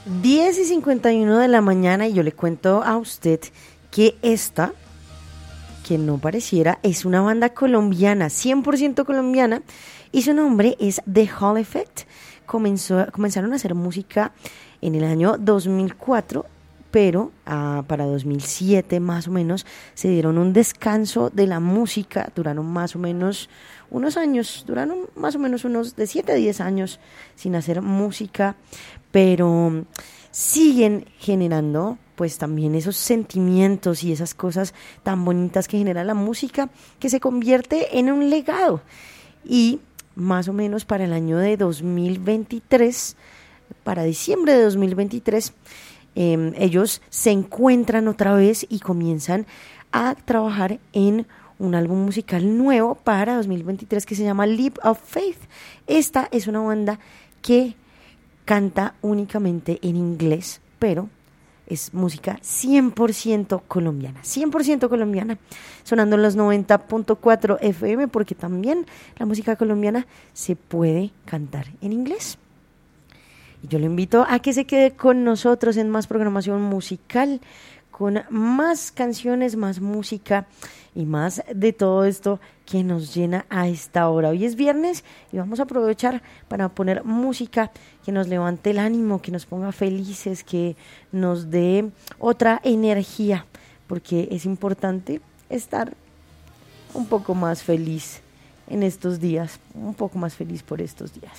10:51 de la mañana y yo le cuento a usted que esta, que no pareciera, es una banda colombiana, 100% colombiana, y su nombre es The Hall Effect. Comenzaron a hacer música en el año 2004, pero para 2007 más o menos se dieron un descanso de la música, duraron más o menos unos años, unos de 7 a 10 años sin hacer música, pero siguen generando pues también esos sentimientos y esas cosas tan bonitas que genera la música, que se convierte en un legado. Y más o menos para el año de 2023, para diciembre de 2023, ellos se encuentran otra vez y comienzan a trabajar en un álbum musical nuevo para 2023 que se llama Leap of Faith. Esta es una banda que canta únicamente en inglés, pero es música 100% colombiana, 100% colombiana, sonando en los 90.4 FM, porque también la música colombiana se puede cantar en inglés. Y yo le invito a que se quede con nosotros en más programación musical, con más canciones, más música y más de todo esto que nos llena a esta hora. Hoy es viernes y vamos a aprovechar para poner música que nos levante el ánimo, que nos ponga felices, que nos dé otra energía, porque es importante estar un poco más feliz en estos días, un poco más feliz por estos días.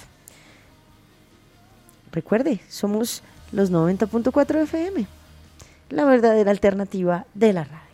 Recuerde, somos los 90.4 FM, la verdadera alternativa de la radio.